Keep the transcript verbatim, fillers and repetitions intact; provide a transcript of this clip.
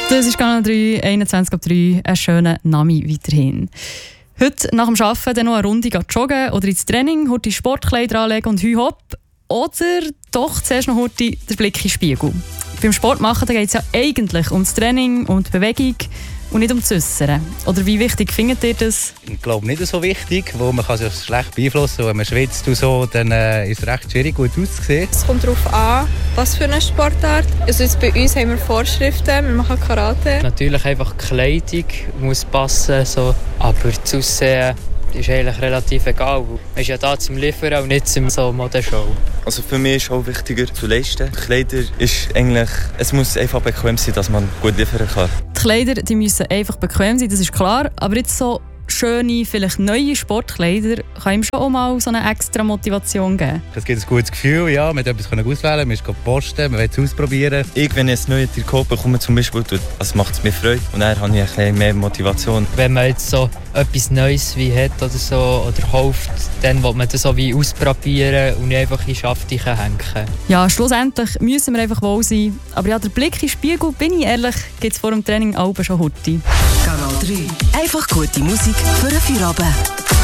Das ist Kanal drei, einundzwanzig ab drei. Einen schönen Nami weiterhin. Heute nach dem Arbeiten dann noch eine Runde joggen oder ins Training, heute Sportkleider anlegen und hü hopp. Oder doch zuerst noch heute den Blick in den Spiegel. Beim Sport machen geht es ja eigentlich um das Training und die Bewegung und nicht um das Äussern. Oder wie wichtig findet ihr das? Ich glaube nicht so wichtig, weil man kann sich schlecht beeinflussen kann. Wenn man schwitzt und so, dann äh, ist es recht schwierig, gut auszusehen. Es kommt darauf an, was für eine Sportart. Also jetzt bei uns haben wir Vorschriften, wir machen Karate. Natürlich einfach die Kleidung muss passen, so. Aber das Aussehen ist eigentlich relativ egal. Man ist ja da zum Liefern und nicht zum so Modenshow. Also für mich ist auch wichtiger zu leisten. Die Kleider ist eigentlich, es muss einfach bequem sein, dass man gut liefern kann. Die Kleider die müssen einfach bequem sein, das ist klar. Aber jetzt so schöne, vielleicht neue Sportkleider kann ihm schon auch mal so eine extra Motivation geben. Es gibt ein gutes Gefühl, ja, man hat etwas auswählen, man kann posten, man will es ausprobieren. Ich, wenn ich ein neues Trikot bekomme, zum Beispiel, das macht es mir Freude und dann habe ich ein bisschen mehr Motivation. Wenn man jetzt so etwas Neues wie hat oder so oder hofft, dann will man das so wie ausprobieren und nicht einfach in Schafte hängen. Ja, schlussendlich müssen wir einfach wohl sein. Aber ja, der Blick in den Spiegel, bin ich ehrlich, gibt es vor dem Training auch schon heute. Kanal drei. Einfach gute Musik für einen Feierabend.